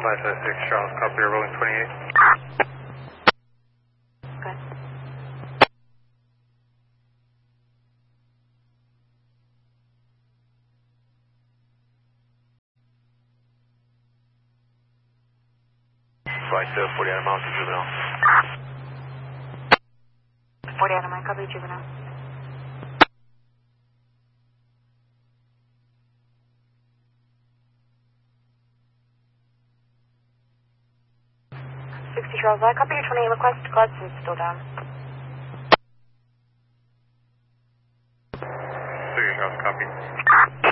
6 Charles, copy, you're rolling 28. Good. Flight 40 out of Mountain Juvenile. 40 out of my copy, Juvenile. Charles, I copy your 28 request. Gladstone's still down. 3 Charles, copy.